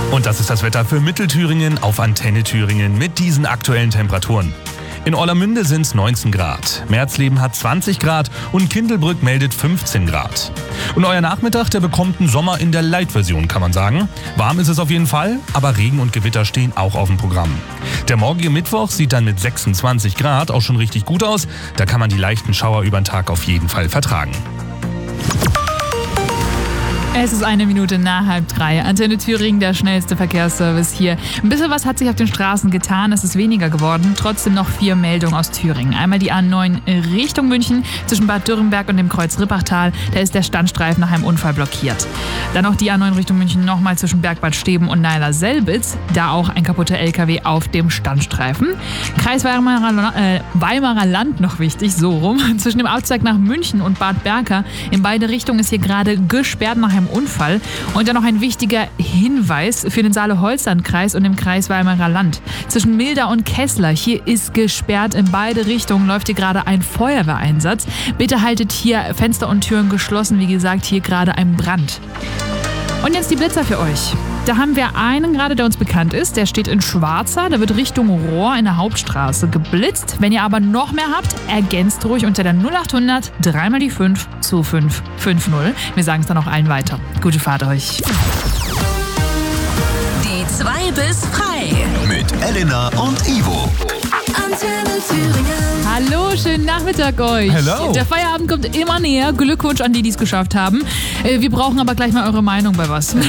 Und das ist das Wetter für Mittelthüringen auf Antenne Thüringen mit diesen aktuellen Temperaturen. In Orlamünde sind es 19 Grad, Merzleben hat 20 Grad und Kindelbrück meldet 15 Grad. Und euer Nachmittag, der bekommt einen Sommer in der Light-Version, kann man sagen. Warm ist es auf jeden Fall, aber Regen und Gewitter stehen auch auf dem Programm. Der morgige Mittwoch sieht dann mit 26 Grad auch schon richtig gut aus. Da kann man die leichten Schauer über den Tag auf jeden Fall vertragen. Es ist 1 Minute nach 2:30. Antenne Thüringen, der schnellste Verkehrsservice hier. Ein bisschen was hat sich auf den Straßen getan, es ist weniger geworden. Trotzdem noch 4 Meldungen aus Thüringen. Einmal die A9 Richtung München zwischen Bad Dürrenberg und dem Kreuz Rippachtal. Da ist der Standstreifen nach einem Unfall blockiert. Dann noch die A9 Richtung München nochmal zwischen Bergbad Steben und Neiler-Selbitz. Da auch ein kaputter LKW auf dem Standstreifen. Kreis Weimarer Land noch wichtig, so rum. Zwischen dem Aufzweig nach München und Bad Berka. In beide Richtungen ist hier gerade gesperrt nach einem Unfall. Und dann noch ein wichtiger Hinweis für den Saale-Holzland-Kreis und den Kreis Weimarer Land. Zwischen Milda und Kessler, hier ist gesperrt. In beide Richtungen läuft hier gerade ein Feuerwehreinsatz. Bitte haltet hier Fenster und Türen geschlossen. Wie gesagt, hier gerade ein Brand. Und jetzt die Blitzer für euch. Da haben wir einen gerade, der uns bekannt ist. Der steht in Schwarza. Der wird Richtung Rohr in der Hauptstraße geblitzt. Wenn ihr aber noch mehr habt, ergänzt ruhig unter der 0800 3 mal die 5 2550. Wir sagen es dann auch allen weiter. Gute Fahrt euch. Die 2 bis frei. Mit Elena und Ivo. Antenne Thüringen. Hallo, schönen Nachmittag euch. Hello. Der Feierabend kommt immer näher. Glückwunsch an die es geschafft haben. Wir brauchen aber gleich mal eure Meinung bei was.